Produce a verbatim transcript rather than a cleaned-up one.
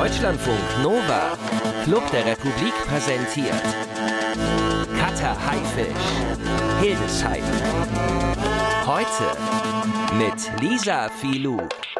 Deutschlandfunk Nova, Club der Republik präsentiert Cutter Haifisch, Hildesheim. Heute mit Lisa Filou.